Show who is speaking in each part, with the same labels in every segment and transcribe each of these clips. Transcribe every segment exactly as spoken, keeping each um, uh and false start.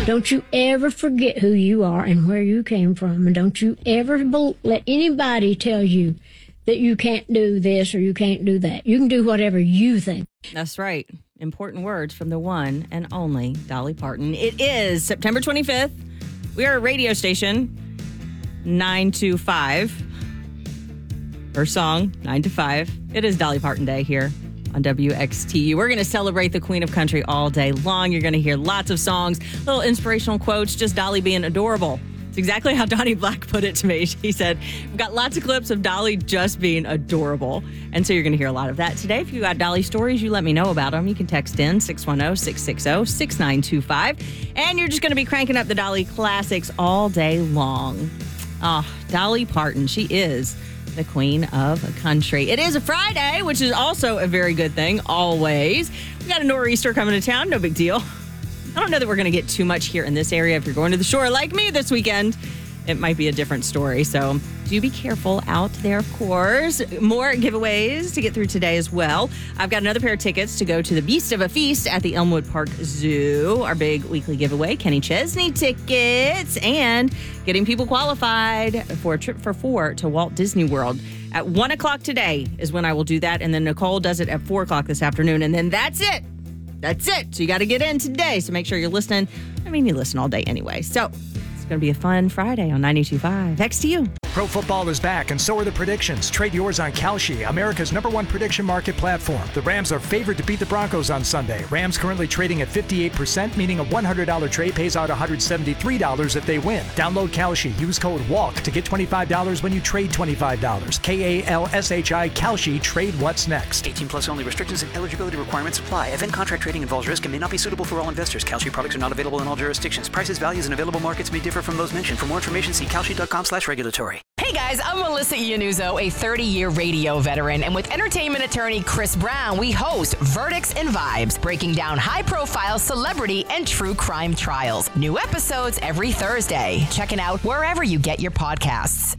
Speaker 1: Don't you ever forget who you are and where you came from. And don't you ever be- let anybody tell you that you can't do this or you can't do that. You can do whatever you think.
Speaker 2: That's right. Important words from the one and only Dolly Parton. It is September twenty-fifth. We are a radio station, nine to five. Her song, nine to five. It is Dolly Parton Day here on W X T U. We're going to celebrate the Queen of Country all day long. You're going to hear lots of songs, little inspirational quotes, just Dolly being adorable. It's exactly how Donnie Black put it to me. She said, we've got lots of clips of Dolly just being adorable. And so you're going to hear a lot of that today. If you got Dolly stories, you let me know about them. You can text in six one zero, six six zero, six nine two five. And you're just going to be cranking up the Dolly classics all day long. Oh, Dolly Parton. She is the Queen of Country. It is a Friday, which is also a very good thing, always. We got a nor'easter coming to town. No big deal. I don't know that we're going to get too much here in this area. If you're going to the shore like me this weekend, it might be a different story. So do be careful out there, of course. More giveaways to get through today as well. I've got another pair of tickets to go to the Beast of a Feast at the Elmwood Park Zoo. Our big weekly giveaway, Kenny Chesney tickets, and getting people qualified for a trip for four to Walt Disney World. At one o'clock today is when I will do that. And then Nicole does it at four o'clock this afternoon. And then that's it. That's it. So you got to get in today. So make sure you're listening. I mean, you listen all day anyway. So it's going to be a fun Friday on ninety-two point five. Next to you.
Speaker 3: Pro football is back, and so are the predictions. Trade yours on Kalshi, America's number one prediction market platform. The Rams are favored to beat the Broncos on Sunday. Rams currently trading at fifty-eight percent, meaning a one hundred dollars trade pays out one hundred seventy-three dollars if they win. Download Kalshi. Use code WALK to get twenty-five dollars when you trade twenty-five dollars. K A L S H I, Kalshi. Trade what's next.
Speaker 4: eighteen plus only. Restrictions and eligibility requirements apply. Event contract trading involves risk and may not be suitable for all investors. Kalshi products are not available in all jurisdictions. Prices, values, and available markets may differ from those mentioned. For more information, see kalshi.com slash regulatory.
Speaker 5: Hey guys, I'm Melissa Iannuzzo, a thirty-year radio veteran, and with entertainment attorney Chris Brown, we host Verdicts and Vibes, breaking down high-profile celebrity and true crime trials. New episodes every Thursday. Check it out wherever you get your podcasts.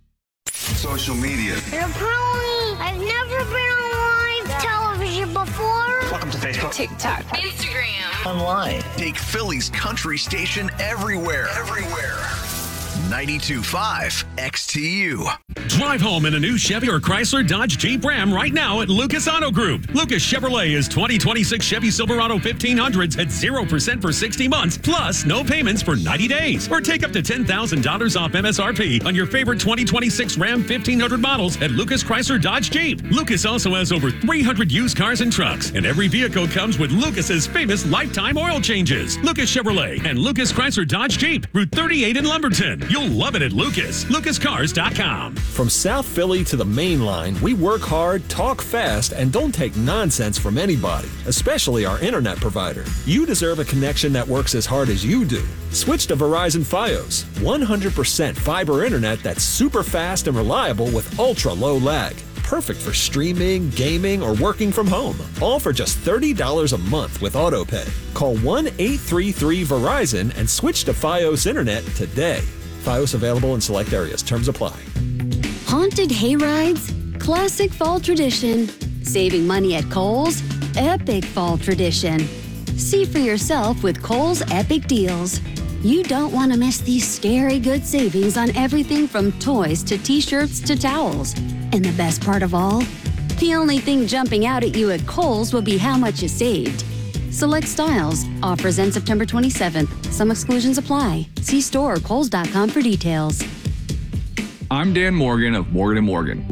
Speaker 6: Social media.
Speaker 7: Apparently, I've never been on live television before.
Speaker 6: Welcome to Facebook.
Speaker 5: TikTok.
Speaker 7: Instagram.
Speaker 6: Online. Take Philly's country station everywhere. Everywhere. ninety-two point five X T U.
Speaker 8: Drive home in a new Chevy or Chrysler Dodge Jeep Ram right now at Lucas Auto Group. Lucas Chevrolet is twenty twenty-six Chevy Silverado fifteen hundreds at zero percent for sixty months, plus no payments for ninety days. Or take up to ten thousand dollars off M S R P on your favorite twenty twenty-six Ram fifteen hundred models at Lucas Chrysler Dodge Jeep. Lucas also has over three hundred used cars and trucks, and every vehicle comes with Lucas's famous lifetime oil changes. Lucas Chevrolet and Lucas Chrysler Dodge Jeep, Route thirty-eight in Lumberton. You'll love it at Lucas. lucas cars dot com.
Speaker 9: From South Philly to the main line, we work hard, talk fast, and don't take nonsense from anybody, especially our internet provider. You deserve a connection that works as hard as you do. Switch to Verizon Fios, one hundred percent fiber internet that's super fast and reliable with ultra low lag. Perfect for streaming, gaming, or working from home. All for just thirty dollars a month with AutoPay. Call one eight three three Verizon and switch to Fios Internet today. Fios available in select areas. Terms apply.
Speaker 10: Haunted hayrides? Classic fall tradition. Saving money at Kohl's? Epic fall tradition. See for yourself with Kohl's Epic Deals. You don't want to miss these scary good savings on everything from toys to t-shirts to towels. And the best part of all? The only thing jumping out at you at Kohl's will be how much you saved. Select styles. Offers end September twenty-seventh. Some exclusions apply. See store or kohls dot com for details.
Speaker 11: I'm Dan Morgan of Morgan and Morgan.